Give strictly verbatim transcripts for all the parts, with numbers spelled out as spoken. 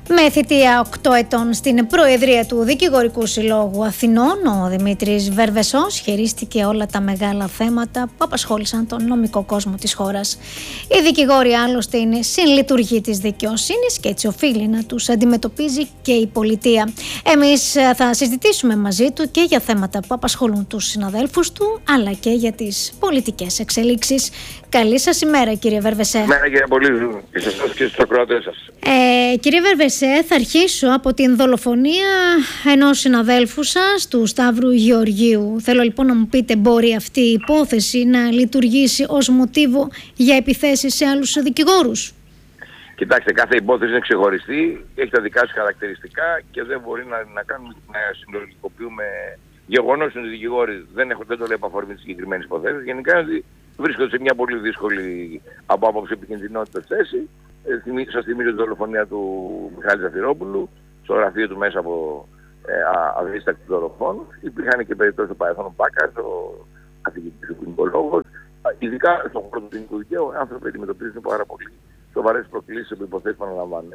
Με θητεία οκτώ ετών στην Προεδρία του Δικηγορικού Συλλόγου Αθηνών, ο Δημήτρης Βερβεσός χειρίστηκε όλα τα μεγάλα θέματα που απασχόλησαν τον νομικό κόσμο της χώρας. Οι δικηγόροι άλλωστε είναι συνλειτουργοί της δικαιοσύνης και έτσι οφείλει να τους αντιμετωπίζει και η πολιτεία. Εμείς θα συζητήσουμε μαζί του και για θέματα που απασχολούν τους συναδέλφους του, αλλά και για τις πολιτικές εξελίξεις. Καλή σας ημέρα, κύριε Βερβεσέ. Μέρα, κύριε Πολύδου, και σε εσάς και στους ακροατές σας. Ε, κύριε Βερβεσέ, θα αρχίσω από την δολοφονία ενός συναδέλφου σας, του Σταύρου Γεωργίου. Θέλω λοιπόν να μου πείτε, μπορεί αυτή η υπόθεση να λειτουργήσει ως μοτίβο για επιθέσεις σε άλλους δικηγόρους? Κοιτάξτε, κάθε υπόθεση είναι ξεχωριστή, έχει τα δικά σου χαρακτηριστικά και δεν μπορεί να, να, κάνουμε, να συνολικοποιούμε. Γεγονός είναι ότι οι δικηγόροι δεν, έχουν, δεν το λέει από αφορμή της συγκεκριμένης υπόθεσης. Γενικά είναι ότι βρίσκονται σε μια πολύ δύσκολη από άποψη επικινδυνότητας θέση. Ε, σας θυμίζω τη δολοφονία του Μιχάλη Ζαφυρόπουλου, στο γραφείο του μέσα από ε, αδίστακτους δολοφόνους. Υπήρχαν και περιπτώσεις του παρελθόν Μπάκα, ο καθηγητής του ποινικολόγος. Ειδικά στον χώρο του ποινικού δικαίου, οι άνθρωποι αντιμετωπίζουν πάρα πολύ σοβαρές προκλήσεις από υποθέσεις που αναλαμβάνουν.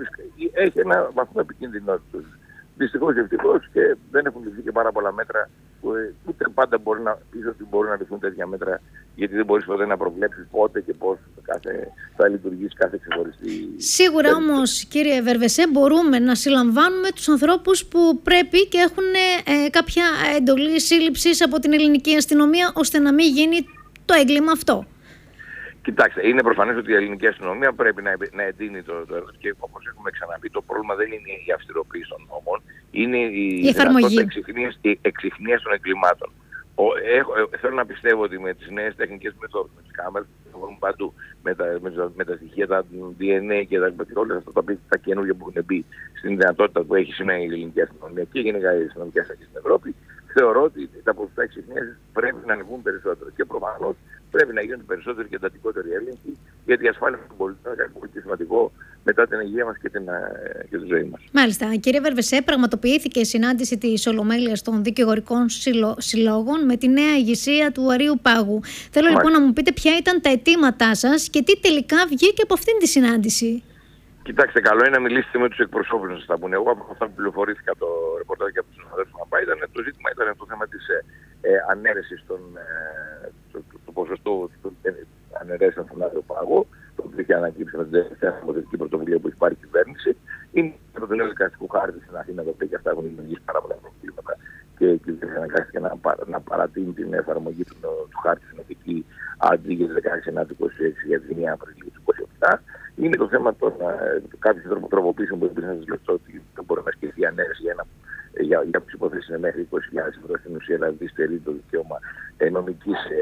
Έχει ένα βαθμό επικινδυνότητας. Δυστυχώς, ευτυχώς, και δεν έχουν ληφθεί και πάρα πολλά μέτρα που ε, ούτε πάντα μπορεί να πεις ότι μπορούν να ληφθούν τέτοια μέτρα, γιατί δεν μπορείς ποτέ να προβλέψεις πότε και πώς κάθε, θα λειτουργήσει κάθε ξεχωριστή. Σίγουρα τέτοια. Όμως, κύριε Βερβεσέ, μπορούμε να συλλαμβάνουμε τους ανθρώπους που πρέπει και έχουν ε, κάποια εντολή σύλληψης από την ελληνική αστυνομία, ώστε να μην γίνει το έγκλημα αυτό. Κοιτάξτε, είναι προφανές ότι η ελληνική αστυνομία πρέπει να, να εντείνει το, το έργο και όπως έχουμε ξαναπεί, το πρόβλημα δεν είναι η αυστηροποίηση των νόμων, είναι η, η εφαρμογή, η εξυχνίαση των εγκλημάτων. Ο, έχω, ε, θέλω να πιστεύω ότι με τις νέες τεχνικές μεθόδους, με τις κάμερες που έχουν παντού, με τα, με, τα, με τα στοιχεία, τα ντι εν έι και τα όλα αυτά τα, τα καινούργια που έχουν μπει στην δυνατότητα που έχει σήμερα η ελληνική αστυνομία και γενικά οι αστυνομικές αρχές στην Ευρώπη, θεωρώ ότι τα ποσοστά εξυχνίασης πρέπει να ανεβούν περισσότερο. Και προφανώς πρέπει να γίνουν περισσότεροι και εντατικότεροι έλεγχοι, γιατί η ασφάλεια των πολιτών είναι κάτι πολύ σημαντικό μετά την υγεία μας και, την, και τη ζωή μας. Μάλιστα. Κύριε Βερβεσέ, πραγματοποιήθηκε η συνάντηση της Ολομέλειας των Δικηγορικών Συλλόγων με τη νέα ηγεσία του Αρείου Πάγου. Θέλω Μάλιστα. λοιπόν να μου πείτε ποια ήταν τα αιτήματά σας και τι τελικά βγήκε από αυτήν τη συνάντηση. Κοιτάξτε, καλό είναι να μιλήσετε με τους εκπροσώπους να σας τα πούνε. Εγώ από αυτά που πληροφορήθηκα το ρεπορτάζ και από τους συναδέλφους να πάει, ήταν, το ζήτημα ήταν το θέμα της ε, ε, ανέρεσης των, ε, το, το, το ποσοστό ε, αναιρέσεων στον Άρειο Πάγο, το οποίο είχε ανακύψει με την τελευταία νομοθετική πρωτοβουλία που έχει πάρει η κυβέρνηση. Είναι το νέο δικαστικό χάρτη στην Αθήνα, το οποίο και αυτά έχουν δημιουργήσει πάρα πολλά προβλήματα και η κυβέρνηση αναγκάστηκε να, να παρατείνει την εφαρμογή του, του χάρτη στην οδική αντί για τις δεκαέξι του είκοσι έξι για τις εννέα Απριλίου του είκοσι επτά. Είναι το θέμα των κάποιων τροποποιήσεων που υπήρχαν στις λεπτό ότι δεν μπορεί να ασκηθεί ανέρεση για, ένα, για, για τις υποθέσεις είναι μέχρι είκοσι χιλιάδες ευρώ στην ουσία, δηλαδή στερεί το δικαίωμα ε, νομικής ε,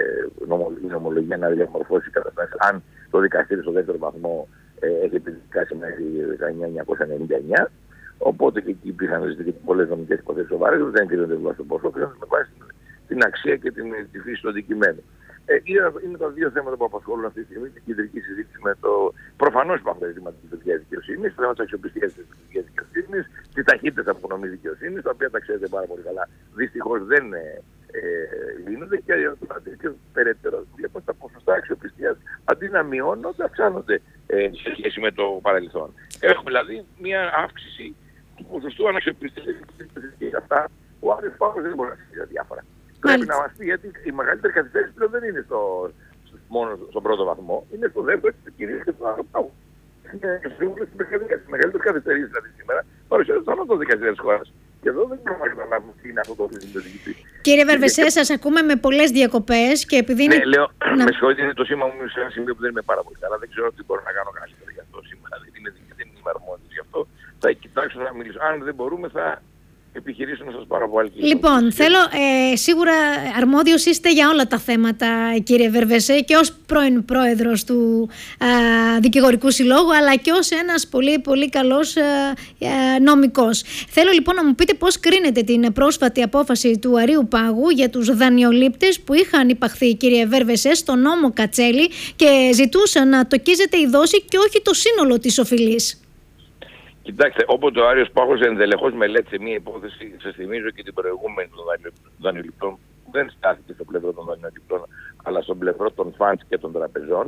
νομολογία να διαμορφώσει καταστάσεις αν το δικαστήριο στο δεύτερο βαθμό ε, έχει επιδικάσει μέχρι δεκαεννιά χιλιάδες εννιακόσια ενενήντα εννιά. Οπότε και εκεί υπήρχαν πολλές νομικές υποθέσεις σοβαρές, δεν κρίνονται βάσει το ποσό, κρίνονται με βάση την αξία και την, τη φύση του αντικειμένου. Ε, είναι, είναι τα δύο θέματα που απασχολούν αυτή τη στιγμή την κεντρική συζήτηση με το. Προφανώς υπάρχουν τα ζητήματα της δικαιοσύνης δικαιοσύνης, το θέμα της αξιοπιστίας της δικαιοσύνης δικαιοσύνης, της ταχύτητας απονομής δικαιοσύνης, τα οποία τα ξέρετε πάρα πολύ καλά. Δυστυχώς δεν ε, ε, λύνονται και, και περαιτέρω βλέπω τα ποσοστά αξιοπιστίας αντί να μειώνονται, αυξάνονται ε, σε σχέση με το παρελθόν. Έχουμε δηλαδή μια αύξηση του ποσοστού αναξιοπιστίας και αυτά ο Άρης Πάγος δεν μπορεί να συζητήσει διάφορα. Πρέπει να μας πει, γιατί η μεγαλύτερη καθυστέρηση πλέον δεν είναι στο, στο, μόνο στον πρώτο βαθμό, είναι στο δεύτερο και κυρίως και στον άλλο πάγο. Είναι στις μεγαλύτερες καθυστερήσεις δηλαδή σήμερα, παρουσιάζεται το ανώτατο δικαστήριο της χώρας. Και εδώ δεν μπορούμε να καταλάβουμε τι είναι αυτό το οποίο δημιουργείται. Κύριε Βερβεσέ, σας ακούμε με πολλές διακοπές και επειδή είναι. Ναι, λέω, να... με συγχωρείτε, είναι το σήμα μου σε ένα σημείο που δεν είμαι πάρα πολύ καλά. Δεν ξέρω τι μπορώ να κάνω καλύτερα για αυτό σήμερα. Δεν είναι, δεν είμαι αρμόδιος γι' αυτό. Θα κοιτάξω να μιλήσω. Αν δεν μπορούμε, θα επιχειρήσω να σας πάρω από άλλη. Λοιπόν, θέλω ε, σίγουρα αρμόδιος είστε για όλα τα θέματα, κύριε Βερβεσέ, και ως πρώην πρόεδρος του ε, Δικηγορικού Συλλόγου, αλλά και ως ένας πολύ πολύ καλός ε, ε, νομικός. Θέλω λοιπόν να μου πείτε πώς κρίνετε την πρόσφατη απόφαση του Αρείου Πάγου για τους δανειολήπτες που είχαν υπαχθεί, κύριε Βερβεσέ, στο νόμο Κατσέλη και ζητούσαν να τοκίζεται η δόση και όχι το σύνολο της οφειλής. Κοιτάξτε, όποτε ο Άριος Πάγος ενδελεχώς μελέτησε μία υπόθεση, σας θυμίζω και την προηγούμενη των δανειοληπτών, δεν στάθηκε στο πλευρό των δανειοληπτών, αλλά στο πλευρό των φαντς και των τραπεζών,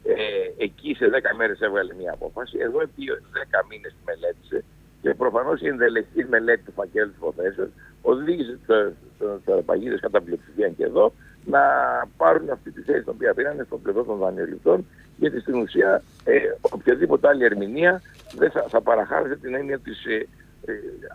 Ε, εκεί σε δέκα μέρες έβγαλε μια απόφαση, εδώ επί δέκα μήνες τη μελέτησε και προφανώς η ενδελεχής μελέτη του φακέλου της υποθέσεως οδήγησε τους αρπαγίδες κατά πλειοψηφία και εδώ να πάρουν αυτή τη θέση την οποία πήραν στο πλευρό των δανειοληπτών, γιατί στην ουσία ε, οποιαδήποτε άλλη ερμηνεία δεν θα, θα παραχάριζε την έννοια της ε, ε,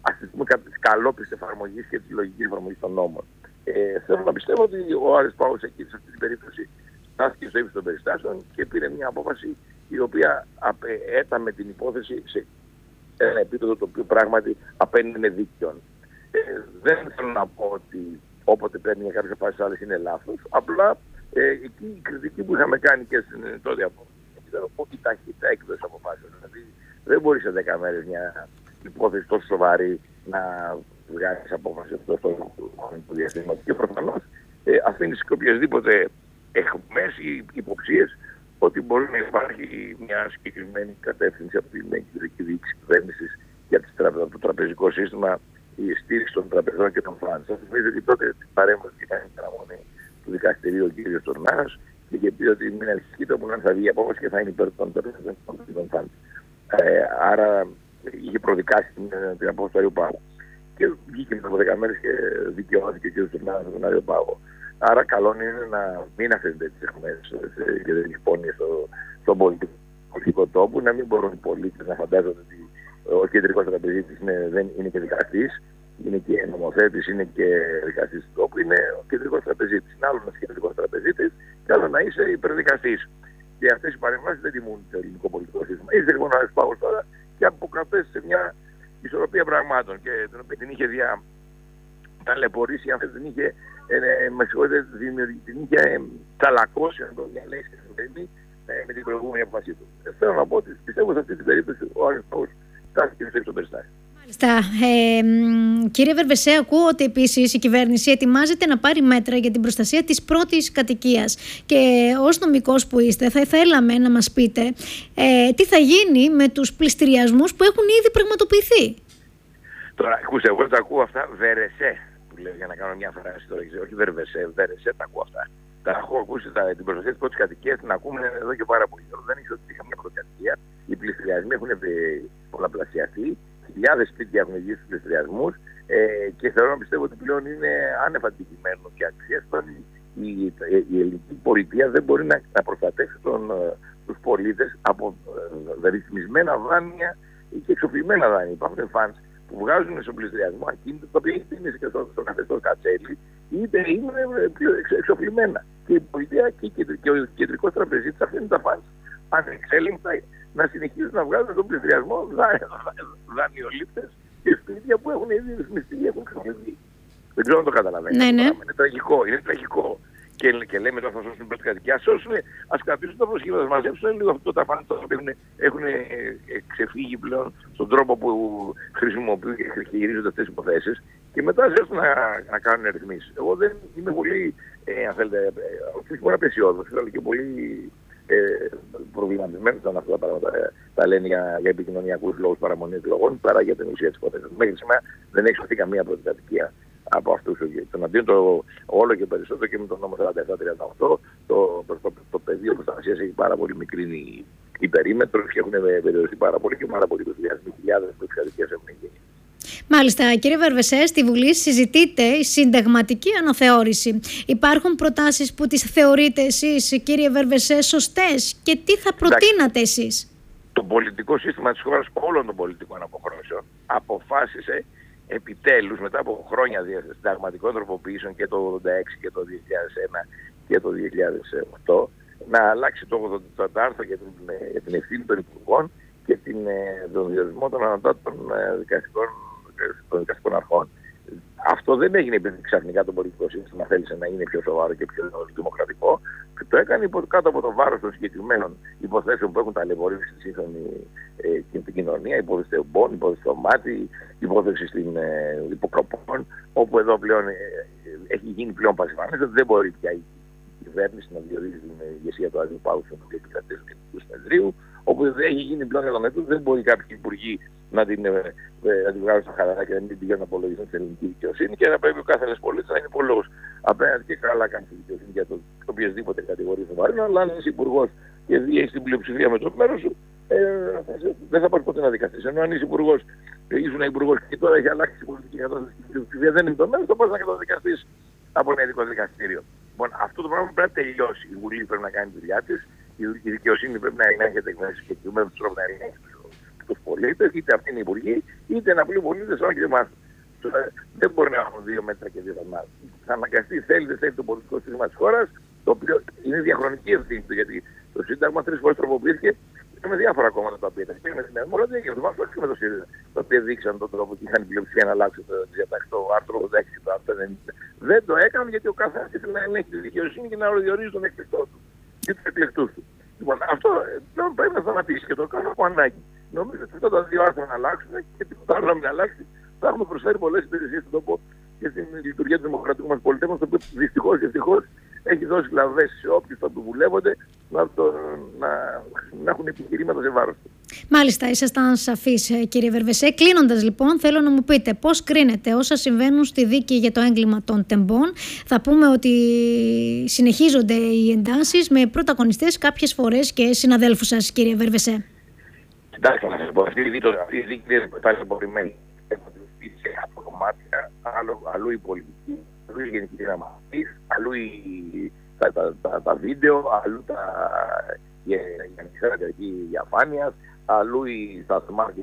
της καλόπιστης εφαρμογής και της λογικής εφαρμογής των νόμων. Ε, θέλω να πιστεύω ότι ο Άρης Παός εκεί σε αυτή την περίπτωση στάθηκε στο ύψος των περιστάσεων και πήρε μια απόφαση η οποία έταμε την υπόθεση σε ένα επίπεδο το οποίο πράγματι απέναντι δίκαιον. Ε, δεν θέλω να πω ότι όποτε παίρνει για κάποιες αποφάσεις άλλες είναι λάθος. Απλά ε, εκεί η κριτική που είχαμε κάνει και στην τότε απόφαση ήταν ότι η ταχύτητα έκδοση αποφάσεων. Δηλαδή δεν μπορεί σε δέκα μέρες μια υπόθεση τόσο σοβαρή να βγάλει απόφαση αυτό στο χρονικό διαστήμα. Και προφανώς ε, αφήνει και οποιασδήποτε εχμές ή υποψίες ότι μπορεί να υπάρχει μια συγκεκριμένη κατεύθυνση από την κεντρική διοίκηση κυβέρνησης για το τραπεζικό σύστημα, η στήριξη των τραπεζών και των φαντς. Σας θυμίζω ότι τότε την παρέμβαση και κάνει παραμονή του δικαστηρίου ο κ. Τουρνάρας και είχε πει ότι μην ανησυχείτε όπου να θα βγει η απόφαση και θα είναι υπέρ των τραπεζών και των φαντς. Ε, άρα είχε προδικάσει την, την απόφαση του Αριού Πάγου. Και βγήκε μετά από δέκα μέρες και δικαιώθηκε ο κ. Τουρνάρας στον Αριού Πάγο. Άρα καλό είναι να μην αφήνετε τις εχμές και δεν υπόνοιες στον πολιτικό τόπο, να μην μπορούν οι πολίτες να φαντάζονται ότι ο κεντρικός τραπεζίτης είναι, δεν είναι και δικαστής, είναι και νομοθέτης, είναι και δικαστής του τόπου, είναι ο κεντρικός τραπεζίτης. Είναι άλλο να είσαι κεντρικός τραπεζίτης και άλλο να είσαι υπερδικαστής. Και αυτές οι παρεμβάσεις δεν τιμούν το ελληνικό πολιτικό σύστημα. Ήρθε λοιπόν ο Άρης Πάγος τώρα και αποκαθέσει σε μια ισορροπία πραγμάτων και την οποία την είχε δια... ταλαιπωρήσει, αν δεν είχε, ε, με συγχωρείτε, την είχε ε, ταλακώσει, αν το διαλέξει ε, με την προηγούμενη αποφασή του. Ε, θέλω να πω ότι πιστεύω σε αυτή την περίπτωση ο Άρης Πάγος στάθηκε στο ύψος των περιστάσεων. Μάλιστα. Ε, κύριε Βερβεσέ, ακούω ότι επίσης η κυβέρνηση ετοιμάζεται να πάρει μέτρα για την προστασία της πρώτης κατοικίας. Και ως νομικός που είστε, θα θέλαμε να μας πείτε ε, τι θα γίνει με τους πληστηριασμούς που έχουν ήδη πραγματοποιηθεί. Τώρα, ακούστε, εγώ τα ακούω αυτά Βερεσέ, που λέω για να κάνω μια φράση τώρα, όχι Βερβεσέ, Βερεσέ τα ακούω αυτά. Τα έχω ακούσει τα, την προστασία της πρώτης κατοικίας, την ακούμε εδώ και πάρα πολύ καιρό. Δεν ήξερα ότι είχα μια πρώτη κατοικία. Οι πληστηριασμοί έχουν πολλαπλασιαστεί, χιλιάδες σπίτια έχουν γίνει στους πληστηριασμούς ε, και θέλω να πιστεύω ότι πλέον είναι άνευ αντικειμένου και αξίας. Η, η, η ελληνική πολιτεία δεν μπορεί να, να προστατεύσει τον, τους πολίτες από ε, ρυθμισμένα δάνεια και εξοφλημένα δάνεια. Υπάρχουν φαντς που βγάζουν στον πληστηριασμό ακίνητα, τα οποία είτε είναι στο καθεστώς κατσέλι, είτε είναι πιο εξοφλημένα. Και η πολιτεία και, και ο κεντρικός τραπεζίτης αφήνουν τα φαντς ανεξέλεγκτα να συνεχίζουν να βγάζουν στον πληστηριασμό δανειολήπτες και σπίτια που έχουν ήδη ρυθμιστεί ή έχουν ξεφληθεί. Δεν ξέρω αν το καταλαβαίνετε. Ναι, ναι. Είναι τραγικό, είναι τραγικό. Και, και λέμε τώρα θα σώσουν την πρώτη κατοικία. Ας σώσουν, ας κρατήσουν τα προσχήματα, ας μαζέψουν λίγο αυτό τα φάντα που έχουν, έχουν ξεφύγει πλέον στον τρόπο που χρησιμοποιούν και χειρίζονται αυτές τις υποθέσεις και μετά ας έρθουν να, να κάνουν ρυθμίσεις. Εγώ δεν είμαι πολύ, ε, αν θέλετε, όχι μόνο απεσιόδοξος, αλλά και πολύ ε, προβληματισμένος όταν αυτά τα πράγματα ε, τα λένε για, για επικοινωνιακούς λόγους παραμονής λόγων παρά για την ουσία της υποθέσης. Μέχρι σήμερα δεν έχει σωθεί καμία πρώτη κατοικία από αυτούς. Τον αντίον το όλο και περισσότερο και με τον νόμο σαράντα επτά τριάντα οκτώ το, το, το, το πεδίο προστασίας έχει πάρα πολύ μικρή η, η περίμετρο και έχουν περιοριστεί πάρα πολύ και πάρα πολλοί χιλιάδες κατοικίες έχουν γίνει. Μάλιστα, κύριε Βερβεσέ, στη Βουλή συζητείται η συνταγματική αναθεώρηση. Υπάρχουν προτάσεις που τις θεωρείτε εσείς, κύριε Βερβεσέ, σωστές και τι θα προτείνατε εσείς? Το πολιτικό σύστημα της χώρας όλων των πολιτικών αποχρώσεων αποφάσισε επιτέλους μετά από χρόνια συνταγματικών τροποποιήσεων και το ογδόντα έξι και το δύο χιλιάδες ένα και το δύο χιλιάδες οκτώ να αλλάξει το ογδόντα άρθρο για την, για την ευθύνη των υπουργών και την, τον διορισμό των ανωτάτων δικαστικών, των δικαστικών αρχών. Αυτό δεν έγινε επειδή ξαφνικά το πολιτικό σύστημα θέλησε να είναι πιο σοβαρό και πιο δημοκρατικό. Το έκανε κάτω από το βάρος των συγκεκριμένων υποθέσεων που έχουν ταλαιπωρήσει στη σύγχρονη ε, την κοινωνία, υπόθεση Εμπών, υπόθεση στο Μάτι, υπόθεση στην ε, υποκροπών, όπου εδώ πλέον ε, έχει γίνει πλέον πασιφανές ότι δεν μπορεί πια η κυβέρνηση να διορίζει την ηγεσία του Αριού Πάγου στον επικρατή του Κεντρικού Συνεδρίου, όπου δεν έχει γίνει πλέον ελαμετού, δεν μπορεί κάποιοι υπουργοί να την, ε, να την βγάλουν στα χαλαρά και να μην πηγαίνουν να απολογιστούν στην ελληνική δικαιοσύνη και να πρέπει ο κάθε πολίτης να είναι υπόλογος απέναντι και καλά κάνει τη δικαιοσύνη για το οποιασδήποτε κατηγορία του βαρύνου, αλλά αν είσαι υπουργός και και δει έχει την πλειοψηφία με το μέρος σου, ε, δεν θα πάρει ποτέ να δικαστείς. Ενώ αν είσαι υπουργός, ήσουν υπουργός και τώρα έχει αλλάξει η πολιτική κατάσταση και η πλειοψηφία δεν είναι το μέρος, θα πας να καταδικαστείς από ένα ειδικό δικαστήριο. Λοιπόν, αυτό το πράγμα πρέπει να τελειώσει. Η Βουλή πρέπει να κάνει τη δουλειά της, η δικαιοσύνη πρέπει να ελέγχεται εκ μέρους και του μέρους τρόπου να ελέγχει τους πολίτες, είτε αυτοί είναι οι υπουργοί, είτε είναι απλοί πολίτες, όχι και εμάς. Δεν μπορεί να έχουν δύο μέτρα και δύο σταθμά. Θα αναγκαστεί, θέλει, δεν θέλει το πολιτικό σύστημα της χώρας, το οποίο είναι διαχρονική ευθύνη του, γιατί το Σύνταγμα τρεις φορές τροποποιήθηκε και με διάφορα κόμματα τα οποία ήταν. Και με την Δημοκρατία και με το ΣΥΡΙΖΑ, τα οποία δείξαν τον τρόπο και είχαν πλειοψηφία να αλλάξει το διατάξει, το άρθρο ογδόντα έξι και το άρθρο ενενήντα. Δεν το έκαναν γιατί ο καθένας ήθελε να ελέγχει τη δικαιοσύνη και να οριορίζει τον εκλεκτό του και τους εκλεκτούς του. Λοιπόν, αυτό πλέον πρέπει να σταματήσει και το κάνω από ανάγκη. Νομίζω ότι αυτά τα δύο άρθρα να αλλάξουν και τίποτα άλλο να μην αλλάξει. Θα έχουμε προσφέρει πολλές υπηρεσίες στον τόπο και στην λειτουργία του δημοκρατικού μας πολιτεύματος, το οποίο δυστυχώς, δυστυχώς έχει δώσει λαβές σε όποιους θα του βουλεύονται να, το, να, να έχουν επιχειρήματα σε βάρος του. Μάλιστα, ήσασταν σαφείς, κύριε Βερβεσέ. Κλείνοντας λοιπόν, θέλω να μου πείτε πώς κρίνετε όσα συμβαίνουν στη δίκη για το έγκλημα των τεμπών. Θα πούμε ότι συνεχίζονται οι εντάσεις με πρωταγωνιστές κάποιες φορές και συναδέλφους σας, κύριε Βερβεσέ. Κοιτάξτε να σας πω, αυτή η δίκη είναι ταλαιπωρημένη. Σε από κομμάτια, άλλο, αλλού η πολιτική, αλλού η γενική γραμματής, αλλού η, τα, τα, τα, τα βίντεο, αλλού τα, η ανεξάρτητη διαφάνεια, αλλού η, τα smart και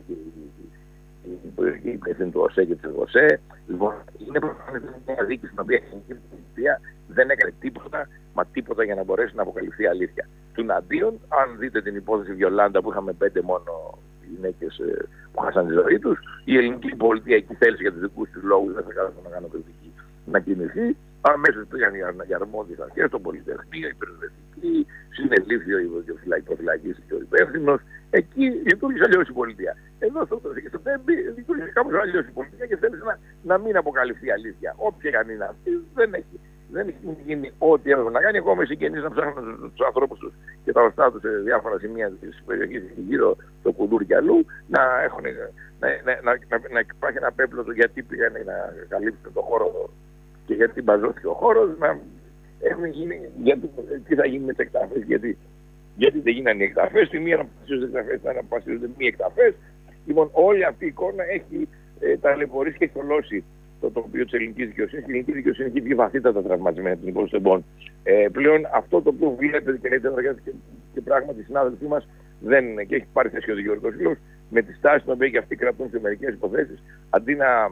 η υπεύθυνη του ΟΣΕ και της ΟΣΕ. Λοιπόν, είναι προφανώς μια δίκη στην οποία η ελληνική πολιτεία δεν έκανε τίποτα, μα τίποτα για να μπορέσει να αποκαλυφθεί αλήθεια. Τουναντίον, αν δείτε την υπόθεση Βιολάντα που είχαμε πέντε μόνο γυναίκες που χάσαν τη ζωή τους, η ελληνική πολιτεία εκεί θέλησε για τους δικούς τους λόγους, δεν θα κάνω να κάνω κριτική, να κινηθεί. Αμέσως πήγαν οι αρμόδιες αρχές, το Πολυτεχνείο, η Πυροσβεστική, συνελήφθη ο προφυλακής και ο υπεύθυνος. Εκεί λειτουργήσε αλλιώς η πολιτεία. Εδώ στο Τέμπη λειτουργήσε κάπως αλλιώς η πολιτεία και θέλησε να, να μην αποκαλυφθεί η αλήθεια. Όποια και αν είναι αυτή, δεν έχει. Δεν έχει γίνει ό,τι έπρεπε να κάνει. Ακόμα οι συγγενείς να ψάχνουν τους ανθρώπους τους και τα οστά τους σε διάφορα σημεία της περιοχής γύρω το Κουδούρ και αλλού, να, έχουν, να, να, να, να, να υπάρχει ένα πέπλο του γιατί πήγαν να καλύψουν το χώρο και γιατί μπαζώθηκε ο χώρος. Να έχουν γίνει, γιατί, τι θα γίνει με τις εκταφές, γιατί, γιατί δεν γίνανε οι εκταφές, τη μία να αποφασίζονται εκταφές, να αποφασίζονται μη εκταφές. Λοιπόν, όλη αυτή η εικόνα έχει ε, ταλαιπωρήσει και θολώσει το τοπίο της ελληνικής δικαιοσύνης. Η ελληνική δικαιοσύνη έχει βγει βαθύτατα τραυματισμένη από την υπόθεση τεμπών. Ε, πλέον αυτό το οποίο βλέπετε και λέτε και, και πράγματι οι συνάδελφοί μας δεν είναι και έχει πάρει θέση ο δικηγορικός σύλλογος με τη στάση την οποία και αυτοί κρατούν σε μερικές υποθέσεις, αντί να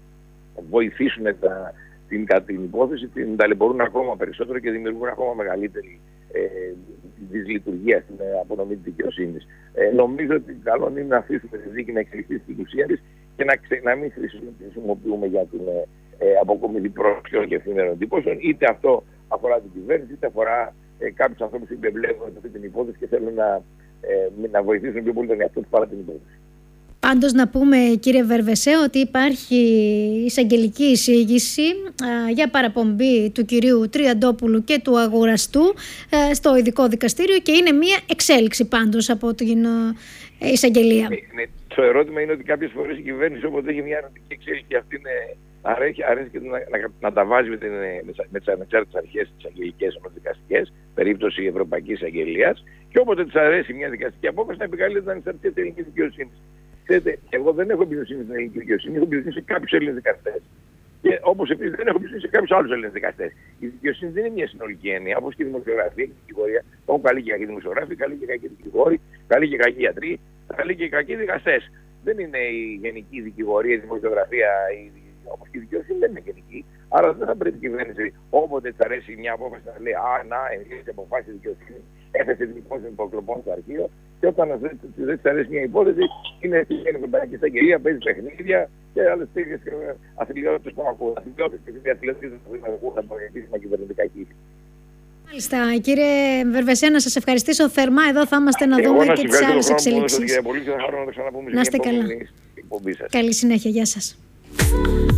βοηθήσουν τα, την, την υπόθεση, την ταλαιπωρούν ακόμα περισσότερο και δημιουργούν ακόμα μεγαλύτερη ε, δυσλειτουργία στην απονομή της δικαιοσύνης. Ε, νομίζω ότι καλό είναι να αφήσουμε τη δίκη να εξελιχθεί στην ουσία της και να, ξε, να μην χρησιμοποιούμε για την ε, αποκομιδή πρόσκλησεων και ευθύνερων εντύπωσεων. Είτε αυτό αφορά την κυβέρνηση, είτε αφορά ε, κάποιους ανθρώπους που υπευλεύουν αυτή την υπόθεση και θέλουν να, ε, να βοηθήσουν πιο πολύ τον εαυτό τους παρά την υπόθεση. Πάντως να πούμε, κύριε Βερβεσέ, ότι υπάρχει εισαγγελική εισήγηση α, για παραπομπή του κυρίου Τριαντόπουλου και του αγοραστού α, στο ειδικό δικαστήριο και είναι μια εξέλιξη πάντως από την α, εισαγγελία. Ναι, ναι, το ερώτημα είναι ότι κάποιες φορές η κυβέρνηση όποτε έχει μια αρνητική εξέλιξη και αυτή είναι, αρέσει, αρέσει και να, να, να τα βάζει με, την, με τις ανεξάρτητες αρχές, τις αγγελικές όμως δικαστικές, περίπτωση Ευρωπαϊκής Αγγελίας, και όποτε της αρέσει μια δικαστική απόφαση να επικαλείται την ανεξαρτησία της ελληνικής δικαιοσύνης. Ξέρετε, εγώ δεν έχω εμπιστοσύνη στην ελληνική δικαιοσύνη, έχω εμπιστοσύνη σε κάποιους Έλληνες δικαστές. Και όπως επίσης δεν έχω εμπιστοσύνη σε κάποιους άλλους Έλληνες δικαστές. Η δικαιοσύνη δεν είναι μια συνολική έννοια, όπως και η δημοσιογραφία και η δικηγορία. Έχουν καλοί και κακοί δημοσιογράφοι, καλοί και κακοί δικηγόροι, καλοί και κακοί γιατροί, καλοί και κακοί δικαστές. Δεν είναι η γενική δικηγορία, η δημοσιογραφία, η... όπως και η δικαιοσύνη δεν είναι γενική. Άρα δεν θα πρέπει η κυβέρνηση όποτε της αρέσει μια απόφαση να λέει «Α, να, ενεργήσει αποφάσεις δικαιοσύνη, έθεσε την υπόθεση των υποκλοπών στο αρχείο». Και όταν δεν της αρέσει μια υπόθεση, είναι στην Ευρωπαϊκή Εισαγγελία, παίζει παιχνίδια και άλλες τέτοιες αθλητικές που ακούω. Αθλητικές και αθλητικές που ακούω από επίσημα κυβερνητικά κύλη. Μάλιστα. Κύριε Βερβεσέ, να σας ευχαριστήσω θερμά. Εδώ θα είμαστε να δούμε και τις άλλες εξελίξεις. Να είστε καλά. Καλή συνέχεια. Γεια σας.